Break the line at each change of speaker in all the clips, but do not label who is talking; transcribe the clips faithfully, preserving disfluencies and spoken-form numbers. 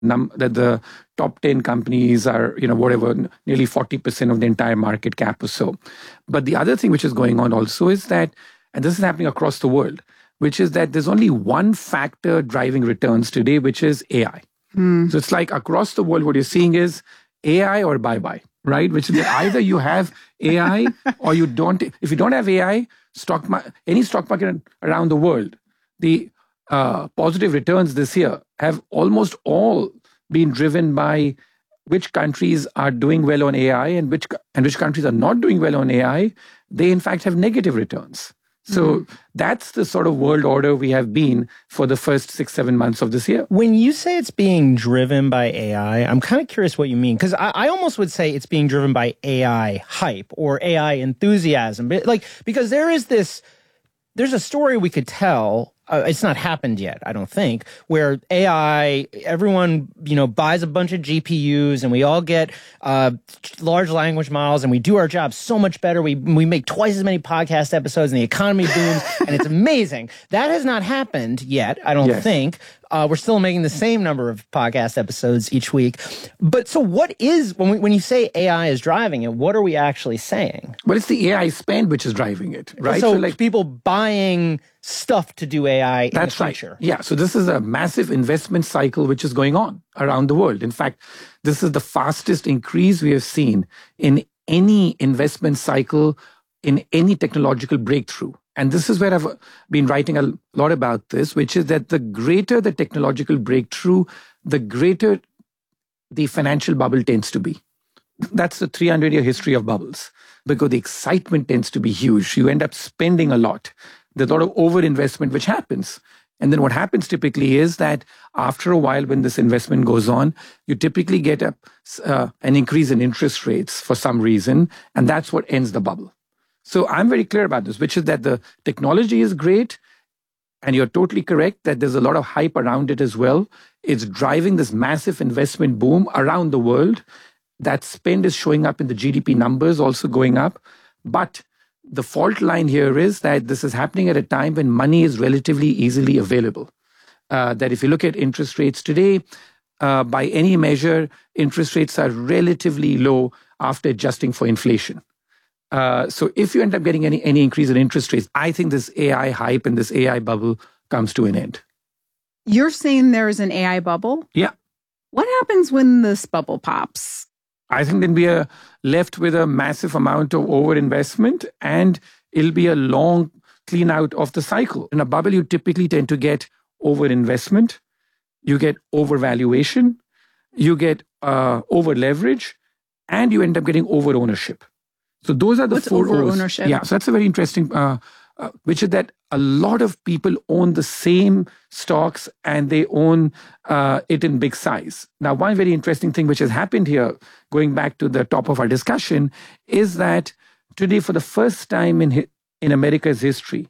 num- that the top ten companies are, you know, whatever, nearly forty percent of the entire market cap or so. But the other thing which is going on also is that, and this is happening across the world, which is that there's only one factor driving returns today, which is A I. Hmm. So it's like across the world, what you're seeing is A I or bye-bye, right? Which is that either you have A I or you don't. If you don't have A I, stock mar- any stock market around the world, the uh, positive returns this year have almost all been driven by which countries are doing well on A I and which and which countries are not doing well on A I. They in fact have negative returns. So mm-hmm. that's the sort of world order we have been for the first six, seven months of this year.
When you say it's being driven by A I, I'm kind of curious what you mean, because I, I almost would say it's being driven by A I hype or A I enthusiasm. But like, because there is this, there's a story we could tell. Uh, it's not happened yet, I don't think, where A I, everyone, you know, buys a bunch of G P Us and we all get uh, large language models and we do our job so much better. We we make twice as many podcast episodes and the economy booms and it's amazing. That has not happened yet, I don't yes. think. Uh, we're still making the same number of podcast episodes each week. But so what is, when we, when you say A I is driving it, what are we actually saying?
Well, it's the A I spend which is driving it, right?
So, so like people buying stuff to do A I in
That's
the future.
Right. Yeah, so this is a massive investment cycle which is going on around the world. In fact, this is the fastest increase we have seen in any investment cycle, in any technological breakthrough. And this is where I've been writing a lot about this, which is that the greater the technological breakthrough, the greater the financial bubble tends to be. That's the three hundred year history of bubbles, because the excitement tends to be huge. You end up spending a lot. There's a lot of overinvestment which happens. And then what happens typically is that after a while, when this investment goes on, you typically get a, uh, an increase in interest rates for some reason, and that's what ends the bubble. So I'm very clear about this, which is that the technology is great, and you're totally correct that there's a lot of hype around it as well. It's driving this massive investment boom around the world. That spend is showing up in the G D P numbers, also going up. But the fault line here is that this is happening at a time when money is relatively easily available. Uh, that if you look at interest rates today, uh, by any measure, interest rates are relatively low after adjusting for inflation. Uh, so if you end up getting any, any increase in interest rates, I think this A I hype and this A I bubble comes to an end.
You're saying there is an A I bubble?
Yeah.
What happens when this bubble pops?
I think then we are left with a massive amount of overinvestment, and it'll be a long clean out of the cycle. In a bubble, you typically tend to get overinvestment, you get overvaluation, you get uh, over leverage, and you end up getting over ownership. So those are the
What's
four
over
O's.
ownership?
Yeah, so that's a very interesting, uh, uh, which is that a lot of people own the same stocks and they own uh, it in big size. Now, one very interesting thing which has happened here, going back to the top of our discussion, is that today, for the first time in in America's history,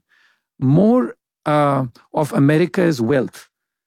more uh, of America's wealth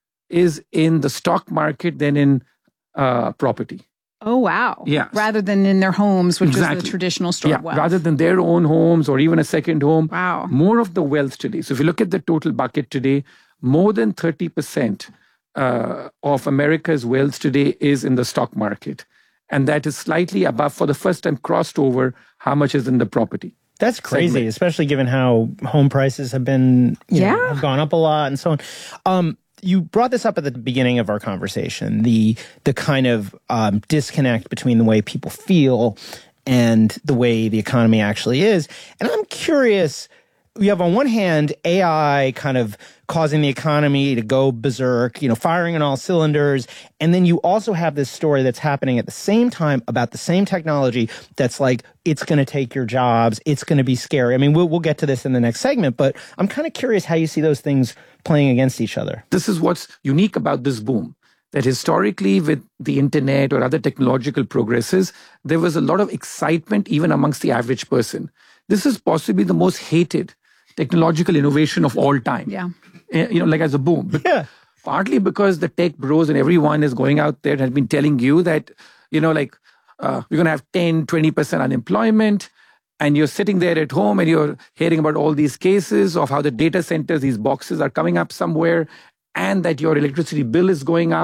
is in the stock market than in uh, property.
Oh, wow.
Yeah.
Rather than in their homes, which
exactly.
is the traditional store
yeah.
of wealth.
Rather than their own homes or even a second home.
Wow.
More of the wealth today. So if you look at the total bucket today, more than thirty percent uh, of America's wealth today is in the stock market. And that is slightly above, for the first time, crossed over how much is in the property.
That's crazy,
segment.
Especially given how home prices have been, you
yeah.
know, have gone up a lot and so on. Um, You brought this up at the beginning of our conversation, the the kind of um, disconnect between the way people feel and the way the economy actually is. And I'm curious, you have on one hand A I kind of causing the economy to go berserk, you know, firing on all cylinders. And then you also have this story that's happening at the same time about the same technology that's like, it's going to take your jobs. It's going to be scary. I mean, we'll, we'll get to this in the next segment, but I'm kind of curious how you see those things playing against each other.
This is what's unique about this boom, that historically with the internet or other technological progresses, there was a lot of excitement even amongst the average person. This is possibly the most hated technological innovation of all time.
Yeah.
You know, like as a boom. But
yeah.
Partly because the tech bros and everyone is going out there and has been telling you that, you know, like uh, we're going to have ten, twenty percent unemployment. And you're sitting there at home and you're hearing about all these cases of how the data centers, these boxes are coming up somewhere, and that your electricity bill is going up.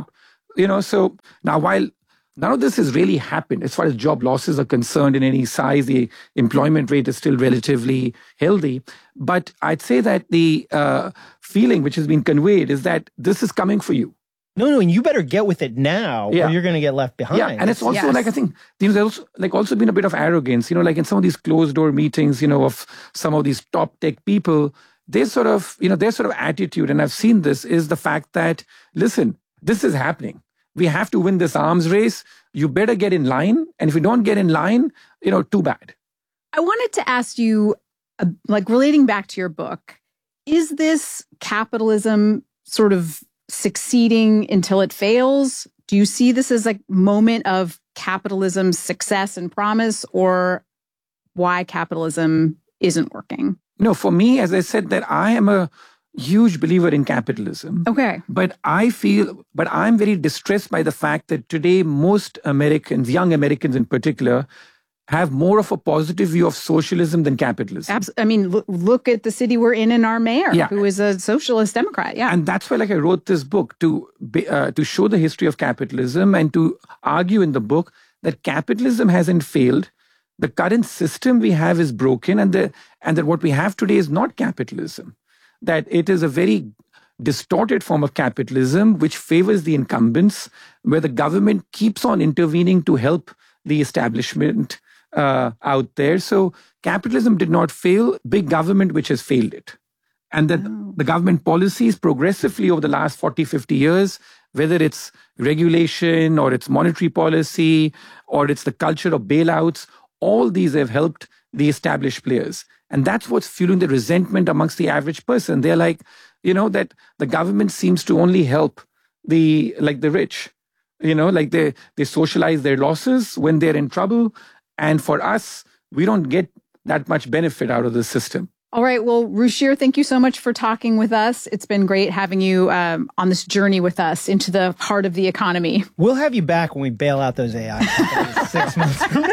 you know, so now while none of this has really happened as far as job losses are concerned in any size, the employment rate is still relatively healthy. But I'd say that the uh, feeling which has been conveyed is that this is coming for you.
No, no, and you better get with it now
Yeah.
or you're going to get left behind.
Yeah, and it's also
Yes.
like, I think there's also like also been a bit of arrogance, you know, like in some of these closed door meetings, you know, of some of these top tech people, they sort of, you know, their sort of attitude, and I've seen this, is the fact that, listen, this is happening. We have to win this arms race. You better get in line. And if you don't get in line, you know, too bad.
I wanted to ask you, uh, like relating back to your book, is this capitalism sort of succeeding until it fails? Do you see this as a moment of capitalism's success and promise, or why capitalism isn't working?
No, for me, as I said, that I am a huge believer in capitalism.
Okay.
But I feel, but I'm very distressed by the fact that today most Americans, young Americans in particular, have more of a positive view of socialism than capitalism.
Abs- I mean, look, look at the city we're in and our mayor,
Yeah.
who is a socialist Democrat. Yeah.
And that's why, like, I wrote this book to be, uh, to show the history of capitalism and to argue in the book that capitalism hasn't failed. The current system we have is broken, and the and that what we have today is not capitalism. That it is a very distorted form of capitalism which favors the incumbents, where the government keeps on intervening to help the establishment uh, out there. So capitalism did not fail, big government which has failed it. And that
Oh.
the government policies progressively over the last forty, fifty years, whether it's regulation or it's monetary policy or it's the culture of bailouts, all these have helped the established players. And that's what's fueling the resentment amongst the average person. They're like, you know, that the government seems to only help the, like the rich, you know, like they, they socialize their losses when they're in trouble. And for us, we don't get that much benefit out of the system.
All right. Well, Ruchir, thank you so much for talking with us. It's been great having you um, on this journey with us into the heart of the economy.
We'll have you back when we bail out those A I companies six months from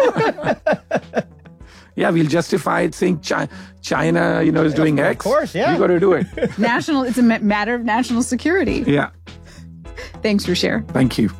now.
Yeah, we'll justify it saying Chi- China, you know, is doing
Of
X.
course, yeah.
We got to do it.
National, it's a ma- matter of national security.
Yeah.
Thanks, Ruchir.
Thank you.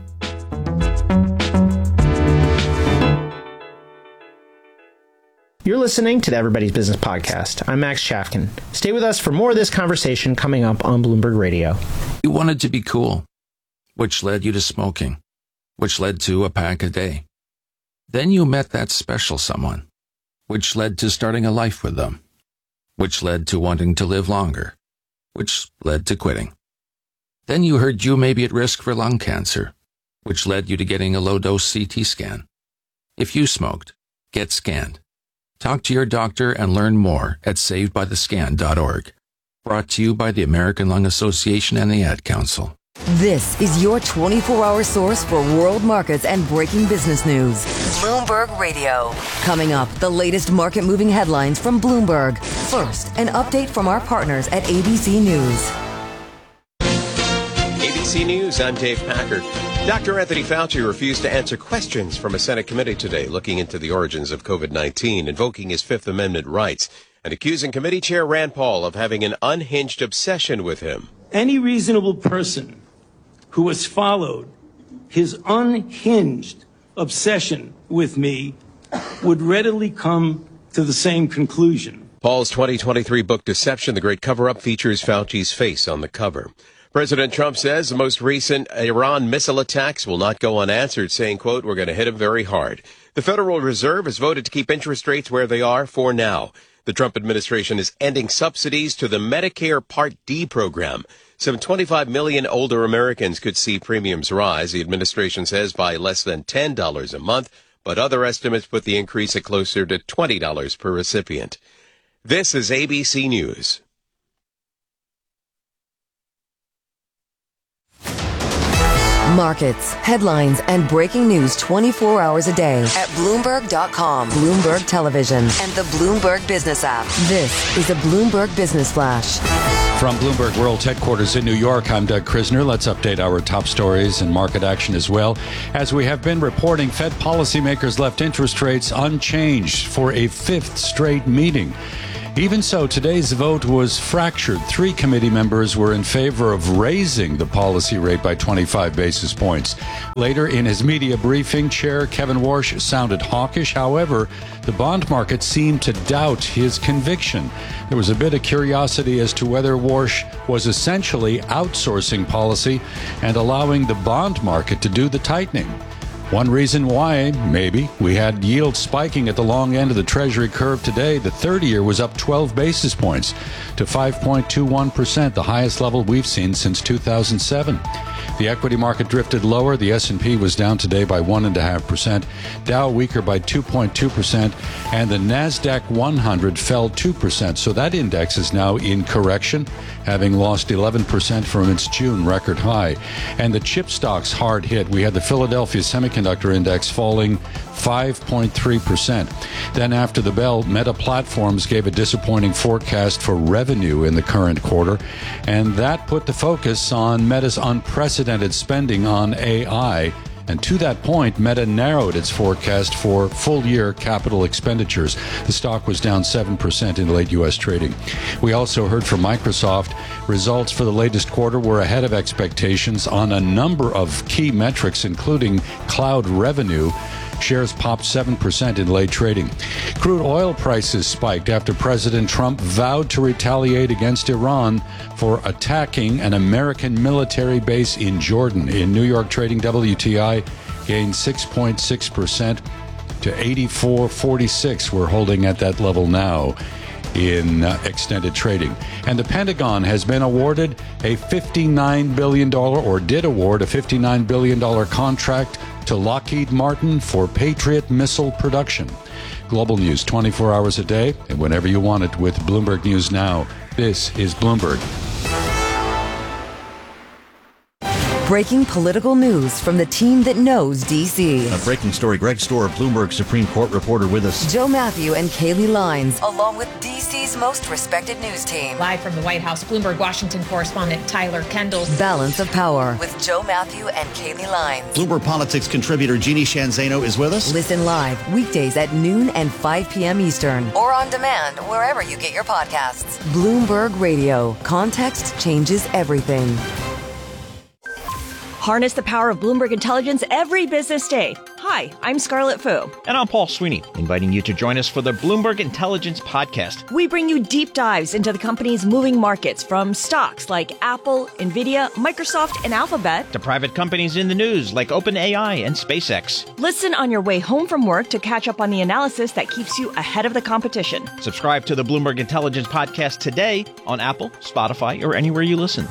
You're listening to the Everybody's Business Podcast. I'm Max Chafkin. Stay with us for more of this conversation coming up on Bloomberg Radio.
You wanted to be cool, which led you to smoking, which led to a pack a day. Then you met that special someone, which led to starting a life with them, which led to wanting to live longer, which led to quitting. Then you heard you may be at risk for lung cancer, which led you to getting a low-dose C T scan. If you smoked, get scanned. Talk to your doctor and learn more at saved by the scan dot org. Brought to you by the American Lung Association and the Ad Council.
This is your twenty-four hour source for world markets and breaking business news. Bloomberg Radio. Coming up, the latest market-moving headlines from Bloomberg. First, an update from our partners at A B C News.
A B C News, I'm Dave Packard. Doctor Anthony Fauci refused to answer questions from a Senate committee today looking into the origins of COVID nineteen, invoking his Fifth Amendment rights, and accusing committee chair Rand Paul of having an unhinged obsession with him.
Any reasonable person who has followed his unhinged obsession with me would readily come to the same conclusion.
Paul's twenty twenty-three book, Deception, The Great Cover-Up, features Fauci's face on the cover. President Trump says the most recent Iran missile attacks will not go unanswered, saying, quote, we're going to hit them very hard. The Federal Reserve has voted to keep interest rates where they are for now. The Trump administration is ending subsidies to the Medicare Part D program. Some twenty-five million older Americans could see premiums rise, the administration says, by less than ten dollars a month, but other estimates put the increase at closer to twenty dollars per recipient. This is A B C News.
Markets, headlines, and breaking news twenty-four hours a day at Bloomberg dot com, Bloomberg Television, and the Bloomberg Business app. This is a Bloomberg Business Flash.
From Bloomberg World Headquarters in New York, I'm Doug Krisner. Let's update our top stories and market action as well. As we have been reporting, Fed policymakers left interest rates unchanged for a fifth straight meeting. Even so, today's vote was fractured. Three committee members were in favor of raising the policy rate by twenty-five basis points. Later in his media briefing, Chair Kevin Warsh sounded hawkish. However, the bond market seemed to doubt his conviction. There was a bit of curiosity as to whether Warsh was essentially outsourcing policy and allowing the bond market to do the tightening. One reason why, maybe, we had yield spiking at the long end of the Treasury curve today. The thirty-year was up twelve basis points to five point two one percent, the highest level we've seen since two thousand seven. The equity market drifted lower. The S and P was down today by one point five percent, Dow weaker by two point two percent, and the NASDAQ one hundred fell two percent. So that index is now in correction, having lost eleven percent from its June record high. And the chip stocks hard hit. We had the Philadelphia Semiconductor Index falling five point three percent. Then after the bell, Meta Platforms gave a disappointing forecast for revenue in the current quarter, and that put the focus on Meta's unprecedented spending on A I. And to that point, Meta narrowed its forecast for full-year capital expenditures. The stock was down seven percent in late U S trading. We also heard from Microsoft. Results for the latest quarter were ahead of expectations on a number of key metrics, including cloud revenue. Shares popped seven percent in late trading. Crude oil prices spiked after President Trump vowed to retaliate against Iran for attacking an American military base in Jordan. In New York trading, W T I gained six point six percent to eighty-four forty-six. We're holding at that level now in uh, extended trading. And the Pentagon has been awarded a fifty-nine billion dollars, or did award a fifty-nine billion dollars contract to Lockheed Martin for Patriot missile production. Global news twenty-four hours a day and whenever you want it with Bloomberg News Now. This is Bloomberg.
Breaking political news from the team that knows D C.
A breaking story. Greg Stohr, Bloomberg Supreme Court reporter, with us.
Joe Matthew and Kaylee Lines, along with D C's most respected news team.
Live from the White House, Bloomberg Washington correspondent Tyler Kendall.
Balance of Power with Joe Matthew and Kaylee Lines.
Bloomberg Politics contributor Jeannie Shanzano is with us.
Listen live weekdays at noon and five p.m. Eastern, or on demand wherever you get your podcasts. Bloomberg Radio. Context changes everything.
Harness the power of Bloomberg Intelligence every business day. Hi, I'm Scarlett Fu.
And I'm Paul Sweeney, inviting you to join us for the Bloomberg Intelligence Podcast.
We bring you deep dives into the company's moving markets, from stocks like Apple, Nvidia, Microsoft, and Alphabet,
to private companies in the news like OpenAI and SpaceX.
Listen on your way home from work to catch up on the analysis that keeps you ahead of the competition.
Subscribe to the Bloomberg Intelligence Podcast today on Apple, Spotify, or anywhere you listen.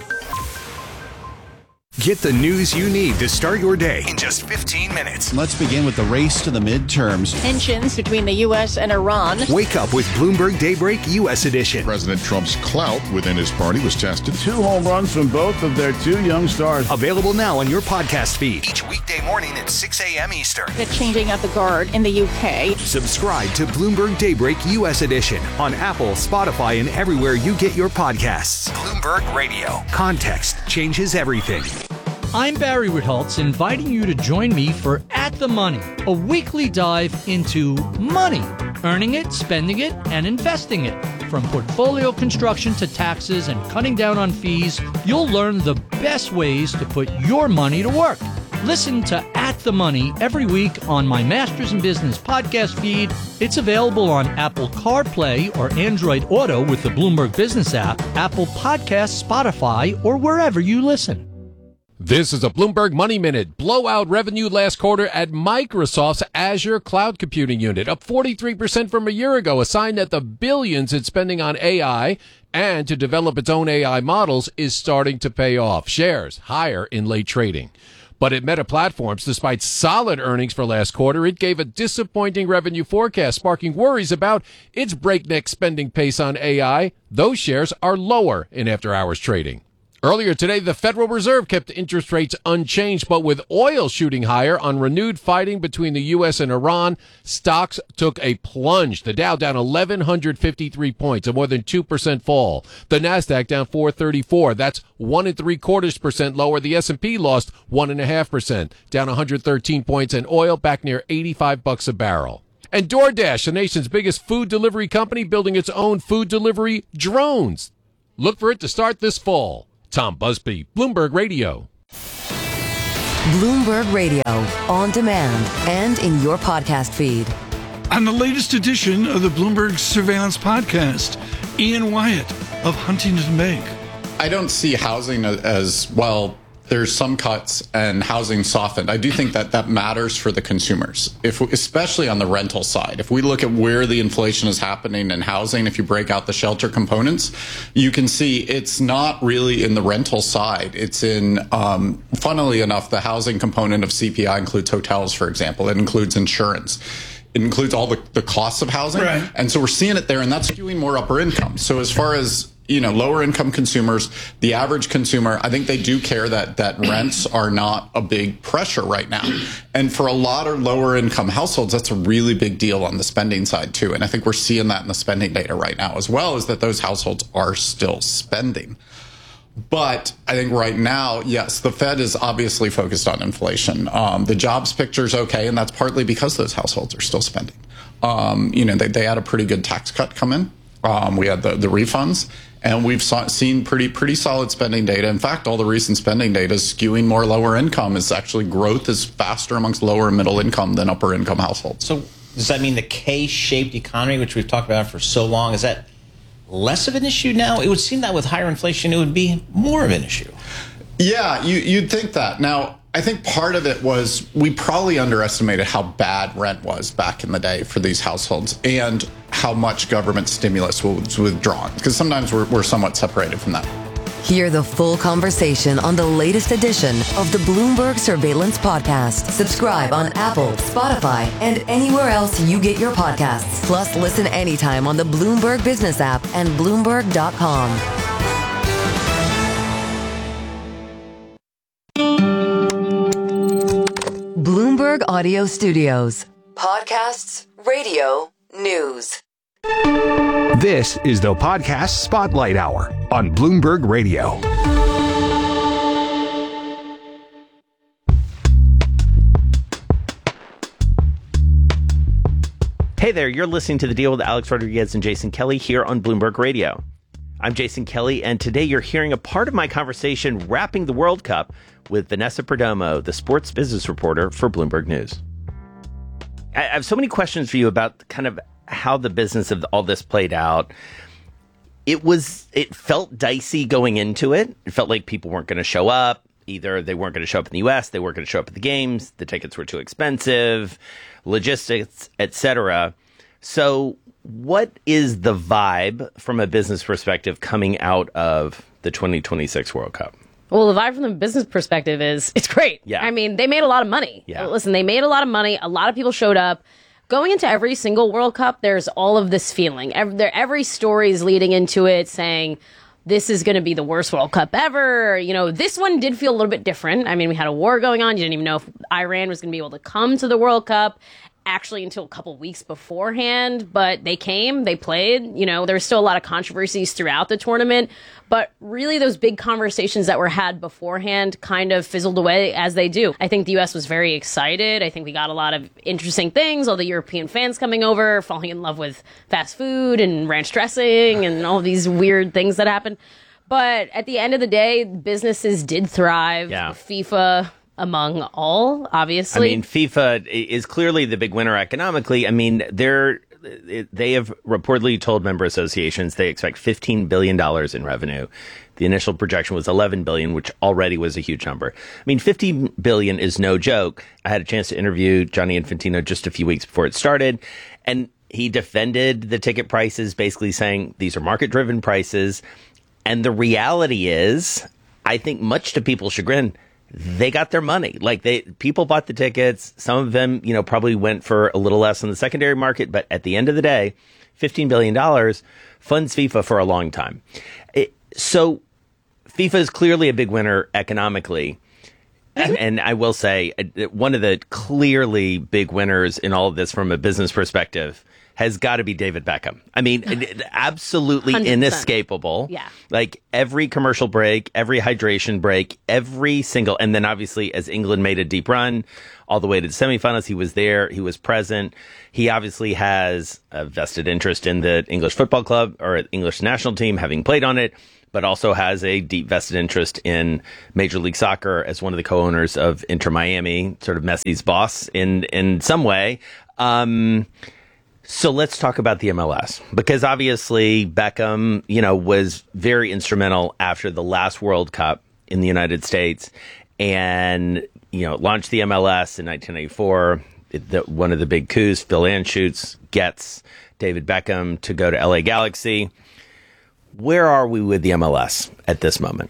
Get the news you need to start your day in just fifteen minutes.
Let's begin with the race to the midterms.
Tensions between the U S and Iran.
Wake up with Bloomberg Daybreak U S Edition.
President Trump's clout within his party was tested.
Two home runs from both of their two young stars.
Available now on your podcast feed. Each weekday morning at six a.m. Eastern.
The changing of the guard in the U K.
Subscribe to Bloomberg Daybreak U S Edition on Apple, Spotify, and everywhere you get your podcasts. Bloomberg Radio. Context changes everything.
I'm Barry Ritholtz, inviting you to join me for At the Money, a weekly dive into money, earning it, spending it, and investing it. From portfolio construction to taxes and cutting down on fees, you'll learn the best ways to put your money to work. Listen to At the Money every week on my Masters in Business podcast feed. It's available on Apple CarPlay or Android Auto with the Bloomberg Business app, Apple Podcasts, Spotify, or wherever you listen.
This is a Bloomberg Money Minute. Blowout revenue last quarter at Microsoft's Azure cloud computing unit, up forty-three percent from a year ago, a sign that the billions it's spending on A I and to develop its own A I models is starting to pay off. Shares higher in late trading. But at Meta Platforms, despite solid earnings for last quarter, it gave a disappointing revenue forecast, sparking worries about its breakneck spending pace on A I. Those shares are lower in after-hours trading. Earlier today, the Federal Reserve kept interest rates unchanged, but with oil shooting higher on renewed fighting between the U S and Iran, stocks took a plunge. The Dow down eleven fifty-three points, a more than two percent fall. The Nasdaq down four thirty-four. That's one and three quarters percent lower. The S and P lost one and a half percent, down one hundred thirteen points, and oil back near eighty-five bucks a barrel. And DoorDash, the nation's biggest food delivery company, building its own food delivery drones. Look for it to start this fall. Tom Busby, Bloomberg Radio.
Bloomberg Radio, on demand and in your podcast feed.
On the latest edition of the Bloomberg Surveillance Podcast, Ian Wyatt of Huntington Bank.
I don't see housing as, well, there's some cuts and housing softened. I do think that that matters for the consumers, if especially on the rental side. If we look at where the inflation is happening in housing, if you break out the shelter components, you can see it's not really in the rental side. It's in, um, funnily enough, the housing component of C P I includes hotels, for example. It includes insurance. It includes all the, the costs of housing. Right. And so we're seeing it there, and that's skewing more upper income. So as far as, you know, lower income consumers, the average consumer, I think they do care that that rents are not a big pressure right now. And for a lot of lower income households, that's a really big deal on the spending side too. And I think we're seeing that in the spending data right now as well, is that those households are still spending. But I think right now, yes, the Fed is obviously focused on inflation. Um, the jobs picture is okay, and that's partly because those households are still spending. Um, you know, they, they had a pretty good tax cut come in. Um, we had the, the refunds, and we've saw, seen pretty pretty solid spending data. In fact, all the recent spending data is skewing more lower income. Is actually growth is faster amongst lower and middle income than upper income households.
So does that mean the K-shaped economy, which we've talked about for so long, is that less of an issue now? It would seem that with higher inflation, it would be more of an issue.
Yeah, you, you'd think that. Now, I think part of it was we probably underestimated how bad rent was back in the day for these households and how much government stimulus was withdrawn, because sometimes we're, we're somewhat separated from that.
Hear the full conversation on the latest edition of the Bloomberg Surveillance Podcast. Subscribe on Apple, Spotify, and anywhere else you get your podcasts. Plus, listen anytime on the Bloomberg Business app and Bloomberg dot com. Bloomberg Audio Studios. Podcasts, radio, news.
This is the Podcast Spotlight Hour on Bloomberg Radio.
Hey there, you're listening to The Deal with Alex Rodriguez and Jason Kelly here on Bloomberg Radio. I'm Jason Kelly, and today you're hearing a part of my conversation wrapping the World Cup with Vanessa Perdomo, the sports business reporter for Bloomberg News. I have so many questions for you about kind of how the business of all this played out. It was, it felt dicey going into it. It felt like people weren't going to show up. Either they weren't going to show up in the U S, they weren't going to show up at the games, the tickets were too expensive, logistics, et cetera. So what is the vibe from a business perspective coming out of the twenty twenty-six World Cup?
Well, the vibe from the business perspective is it's great. Yeah. I mean, they made a lot of money. Yeah. Listen, they made a lot of money. A lot of people showed up. Going into every single World Cup, there's all of this feeling. Every, every story is leading into it saying, this is going to be the worst World Cup ever. You know, this one did feel a little bit different. I mean, we had a war going on. You didn't even know if Iran was going to be able to come to the World Cup actually until a couple weeks beforehand, but they came, they played. You know, there was still a lot of controversies throughout the tournament, but really those big conversations that were had beforehand kind of fizzled away as they do. I think the U S was very excited. I think we got a lot of interesting things, all the European fans coming over, falling in love with fast food and ranch dressing and all these weird things that happened. But at the end of the day, businesses did thrive. Yeah. FIFA among all, obviously.
I mean, FIFA is clearly the big winner economically. I mean, they're they have reportedly told member associations they expect fifteen billion dollars in revenue. The initial projection was eleven billion dollars, which already was a huge number. I mean, fifteen billion dollars is no joke. I had a chance to interview Gianni Infantino just a few weeks before it started, and he defended the ticket prices, basically saying these are market-driven prices. And the reality is, I think much to people's chagrin, they got their money. Like they, people bought the tickets. Some of them, you know, probably went for a little less on the secondary market. But at the end of the day, fifteen billion dollars funds FIFA for a long time. It, so FIFA is clearly a big winner economically. And, and I will say, uh, one of the clearly big winners in all of this from a business perspective has got to be David Beckham. I mean, absolutely one hundred percent inescapable.
Yeah.
Like every commercial break, every hydration break, every single, and then obviously as England made a deep run all the way to the semifinals, he was there, he was present. He obviously has a vested interest in the English football club or English national team, having played on it, but also has a deep vested interest in Major League Soccer as one of the co-owners of Inter Miami, sort of Messi's boss in, in some way. Um, So let's talk about the M L S, because obviously Beckham, you know, was very instrumental after the last World Cup in the United States and, you know, launched the M L S in nineteen eighty-four. The, one of the big coups, Phil Anschutz gets David Beckham to go to L A Galaxy. Where are we with the M L S at this moment?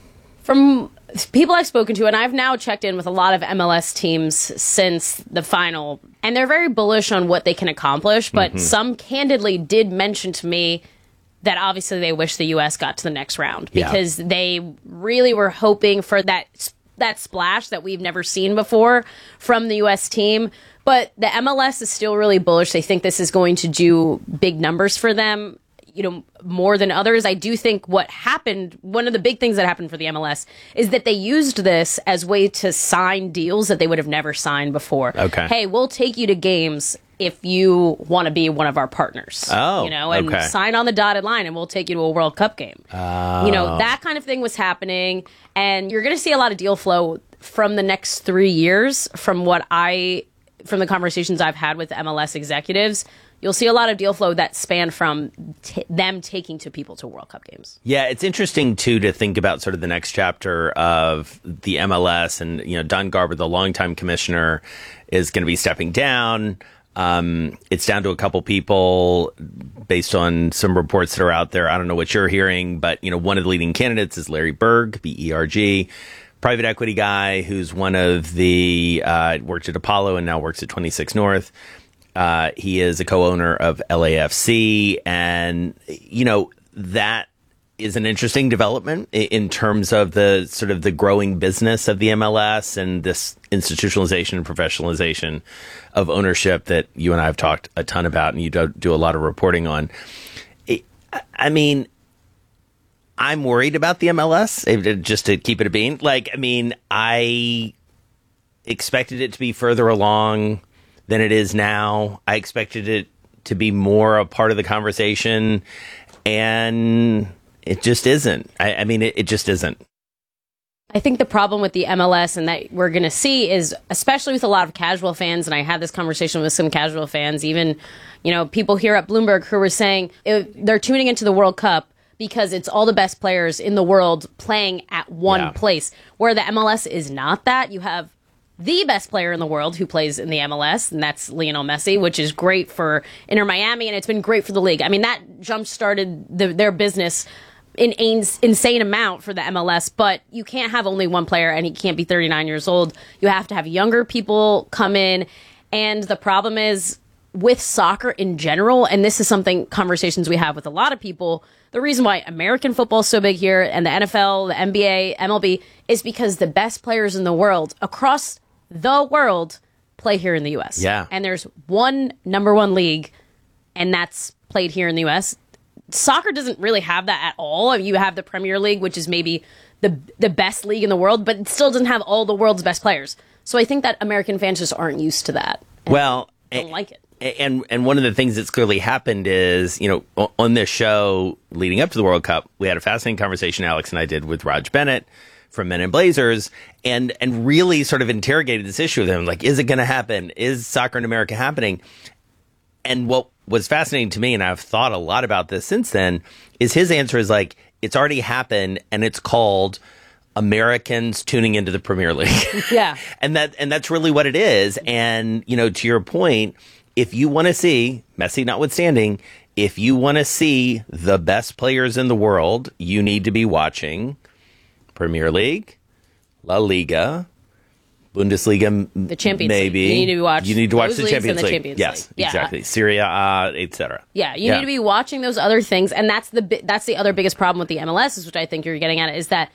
From people I've spoken to, and I've now checked in with a lot of M L S teams since the final, and they're very bullish on what they can accomplish, but mm-hmm. some candidly did mention to me that obviously they wish the U S got to the next round because yeah. they really were hoping for that that splash that we've never seen before from the U S team. But the M L S is still really bullish. They think this is going to do big numbers for them, you know, more than others. I do think what happened, one of the big things that happened for the M L S is that they used this as a way to sign deals that they would have never signed before.
Okay.
Hey, we'll take you to games if you want to be one of our partners.
Oh,
you know, and
okay.
sign on the dotted line and we'll take you to a World Cup game.
Oh.
You know, that kind of thing was happening. And you're going to see a lot of deal flow from the next three years from what I, from the conversations I've had with M L S executives. You'll see a lot of deal flow that span from t- them taking to people to World Cup games.
Yeah, it's interesting, too, to think about sort of the next chapter of the M L S. And, you know, Don Garber, the longtime commissioner, is going to be stepping down. Um, it's down to a couple people based on some reports that are out there. I don't know what you're hearing, but, you know, one of the leading candidates is Larry Berg, B E R G, private equity guy who's one of the, uh, worked at Apollo and now works at twenty-six North. Uh, he is a co-owner of L A F C, and, you know, that is an interesting development in terms of the sort of the growing business of the M L S and this institutionalization and professionalization of ownership that you and I have talked a ton about, and you do, do a lot of reporting on. It, I mean, I'm worried about the M L S, just to keep it a bean. Like, I mean, I expected it to be further along than it is now. I expected it to be more a part of the conversation, and it just isn't. I, I mean, it, it just isn't.
I think the problem with the M L S and that we're going to see is, especially with a lot of casual fans, and I had this conversation with some casual fans, even, you know, people here at Bloomberg who were saying it, they're tuning into the World Cup because it's all the best players in the world playing at one
Yeah.
place, where the M L S is not that. You have the best player in the world who plays in the M L S, and that's Lionel Messi, which is great for Inter Miami, and it's been great for the league. I mean, that jump-started the, their business in an insane amount for the M L S, but you can't have only one player, and he can't be thirty-nine years old. You have to have younger people come in, and the problem is, with soccer in general, and this is something, conversations we have with a lot of people, the reason why American football is so big here, and the N F L, the N B A, M L B, is because the best players in the world, across the world, play here in the U S.
Yeah.
And there's one number one league, and that's played here in the U S. Soccer doesn't really have that at all. You have the Premier League, which is maybe the the best league in the world, but it still doesn't have all the world's best players. So I think that American fans just aren't used to that.
Well,
don't and, like it.
And and one of the things that's clearly happened is, you know, on this show leading up to the World Cup, we had a fascinating conversation, Alex and I did, with Raj Bennett from Men in Blazers, and and really sort of interrogated this issue with him. Like, is it going to happen? Is soccer in America happening? And what was fascinating to me, and I've thought a lot about this since then, is his answer is like, it's already happened, and it's called Americans tuning into the Premier League.
Yeah.
and that and that's really what it is. And, you know, to your point, if you want to see, Messi notwithstanding, if you want to see the best players in the world, you need to be watching Premier League, La Liga, Bundesliga,
the Champions
maybe.
League. You need to watch.
You need to watch
those
the
leagues
Champions
and the
League.
Champions
Yes,
League. Yeah.
exactly. Syria, uh, et cetera.
Yeah, you need to be watching those other things, and that's the bi- that's the other biggest problem with the M L S, is which I think you're getting at, is that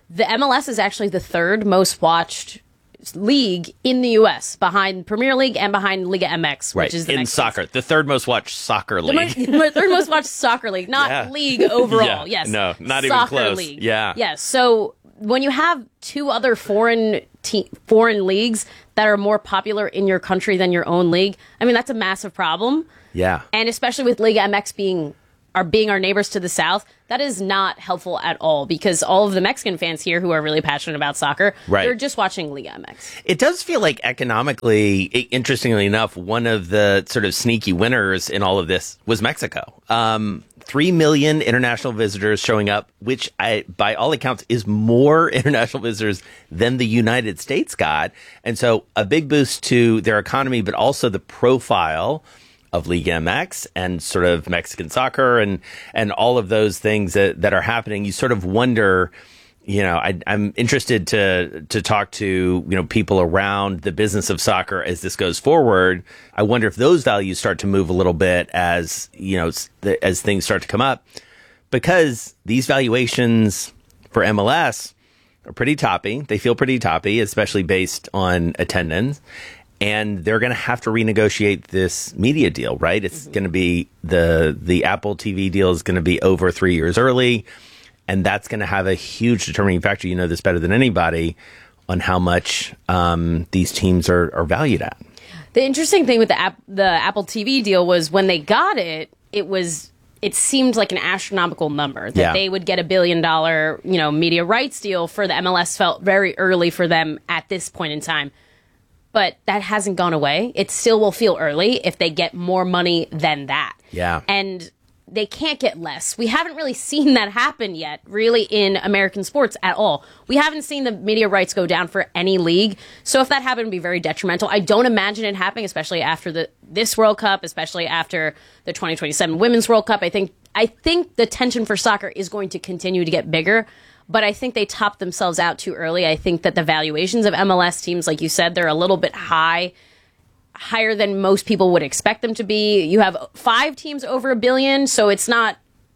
the M L S is actually the third most watched league in the U S behind Premier League and behind Liga M X, which
right.
is the
in
next
soccer, the third most watched soccer league.
The, mo- the third most watched soccer league, not
yeah.
league overall.
yeah.
Yes,
no, not
soccer
even close.
League.
Yeah,
yes. So when you have two other foreign te- foreign leagues that are more popular in your country than your own league, I mean that's a massive problem.
Yeah,
and especially with Liga M X being are being our neighbors to the south, that is not helpful at all because all of the Mexican fans here who are really passionate about soccer,
right.
they're just watching Liga M X.
It does feel like economically, interestingly enough, one of the sort of sneaky winners in all of this was Mexico. Um, Three million international visitors showing up, which I, by all accounts is more international visitors than the United States got. And so a big boost to their economy, but also the profile of Liga M X and sort of Mexican soccer and, and all of those things that, that are happening. You sort of wonder, you know, I, I'm interested to, to talk to, you know, people around the business of soccer as this goes forward. I wonder if those values start to move a little bit as, you know, as things start to come up, because these valuations for M L S are pretty toppy. They feel pretty toppy, especially based on attendance. And they're going to have to renegotiate this media deal, right? It's mm-hmm. going to be the the Apple T V deal is going to be over three years early. And that's going to have a huge determining factor. You know this better than anybody on how much um, these teams are, are valued at.
The interesting thing with the app, the Apple T V deal was when they got it, it was it seemed like an astronomical number that
yeah.
they would get a billion dollar, you know, media rights deal for the M L S. Felt very early for them at this point in time. But that hasn't gone away. It still will feel early if they get more money than that.
Yeah.
And they can't get less. We haven't really seen that happen yet, really, in American sports at all. We haven't seen the media rights go down for any league. So if that happened, it would be very detrimental. I don't imagine it happening, especially after the this World Cup, especially after the twenty twenty-seven Women's World Cup. I think I think the tension for soccer is going to continue to get bigger. But I think they topped themselves out too early. I think that the valuations of M L S teams, like you said, they're a little bit high, higher than most people would expect them to be. You have five teams over a billion, so it's not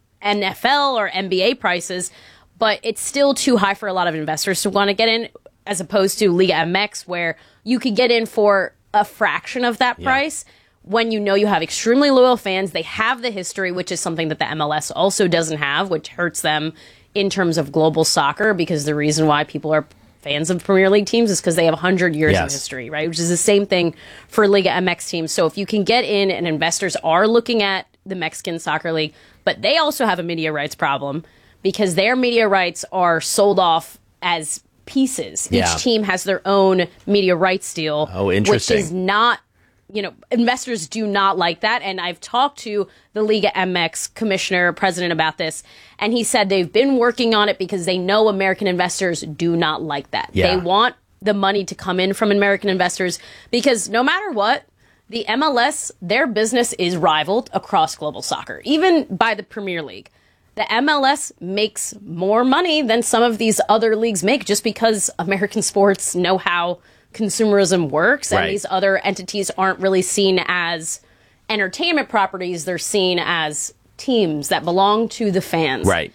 N F L or N B A prices, but it's still too high for a lot of investors to want to get in, as opposed to Liga M X, where you could get in for a fraction of that
yeah.
price. When you know you have extremely loyal fans, they have the history, which is something that the M L S also doesn't have, which hurts them in terms of global soccer, because the reason why people are fans of Premier League teams is because they have one hundred years
yes.
in history, right? Which is the same thing for Liga M X teams. So if you can get in, and investors are looking at the Mexican Soccer League, but they also have a media rights problem because their media rights are sold off as pieces.
Yeah.
Each team has their own media rights deal,
oh, interesting.
which is not, you know, investors do not like that. And I've talked to the Liga M X commissioner, president about this, and he said they've been working on it because they know American investors do not like that.
Yeah.
They want the money to come in from American investors because no matter what, the M L S, their business is rivaled across global soccer, even by the Premier League. The M L S makes more money than some of these other leagues make just because American sports know how consumerism works, and
right.
these other entities aren't really seen as entertainment properties. They're seen as teams that belong to the fans.
Right.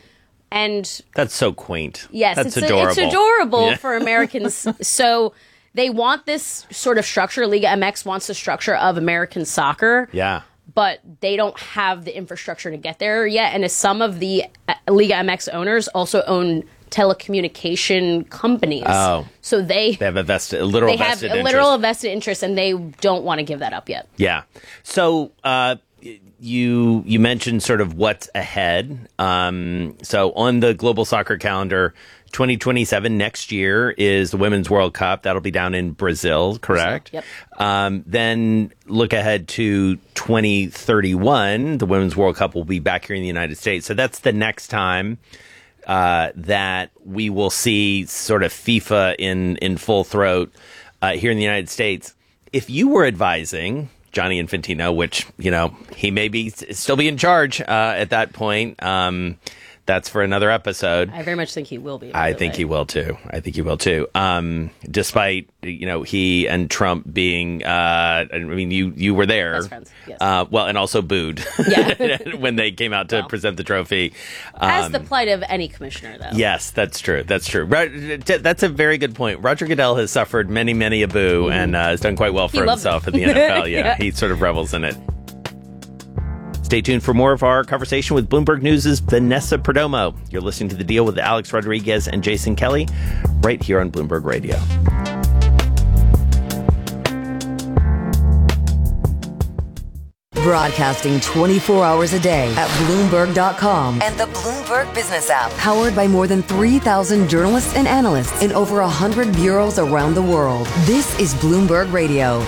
And
that's so quaint.
Yes,
that's
it's,
adorable.
A, it's adorable
yeah.
for Americans. So they want this sort of structure. Liga M X wants the structure of American soccer.
Yeah.
But they don't have the infrastructure to get there yet. And as some of the Liga M X owners also own telecommunication companies.
Oh.
So they,
they have a vested, a literal
they
vested
have a
interest.
literal vested interest, and they don't want to give that up yet.
Yeah. So uh, you you mentioned sort of what's ahead. Um, so on the global soccer calendar, twenty twenty-seven, next year, is the Women's World Cup. That'll be down in Brazil, correct?
Brazil,
yep. Um, then look ahead to twenty thirty-one. The Women's World Cup will be back here in the United States. So that's the next time Uh, that we will see sort of FIFA in, in full throat uh, here in the United States. If you were advising Gianni Infantino, which, you know, he may be still be in charge uh, at that point, um, that's for another episode.
I very much think he will be.
I think he will too. I think he will too. Um, despite you know he and Trump being, uh, I mean, you you were there.
Best friends. Yes.
Uh, well, and also booed
Yeah.
when they came out to
Well.
present the trophy.
As
Um,
the plight of any commissioner, though.
Yes, that's true. That's true. Ro- That's a very good point. Roger Goodell has suffered many, many a boo and uh, has done quite well for
He loved
himself
it.
in the N F L. Yeah,
Yeah.
he sort of revels in it. Stay tuned for more of our conversation with Bloomberg News' Vanessa Perdomo. You're listening to The Deal with Alex Rodriguez and Jason Kelly right here on Bloomberg Radio.
Broadcasting twenty-four hours a day at Bloomberg dot com and the Bloomberg Business app. Powered by more than three thousand journalists and analysts in over one hundred bureaus around the world. This is Bloomberg Radio.